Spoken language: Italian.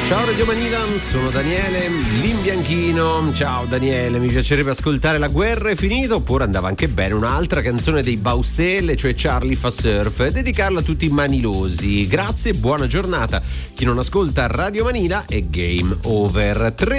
Ciao Radio Manila, sono Daniele l'Imbianchino. Ciao Daniele, mi piacerebbe ascoltare La guerra è finita, oppure andava anche bene un'altra canzone dei Baustelle, cioè Charlie fa surf, e dedicarla a tutti i manilosi. Grazie e buona giornata. Chi non ascolta Radio Manila è game over.